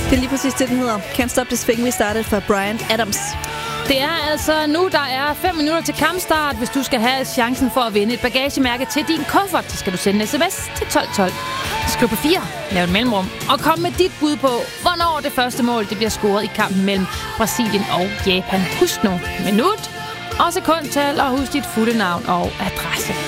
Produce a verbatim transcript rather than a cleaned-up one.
Det er lige præcis det, den hedder. Can't Stop This Thing We Started for Bryan Adams. Det er altså nu, der er fem minutter til kampstart. Hvis du skal have chancen for at vinde et bagagemærke til din kuffert, så skal du sende en sms til tolv tolv. Skriv på fire, lav et mellemrum, og kom med dit bud på, hvornår det første mål det bliver scoret i kampen mellem Brasilien og Japan. Husk nu minut og sekundtal, og husk dit fulde navn og adresse.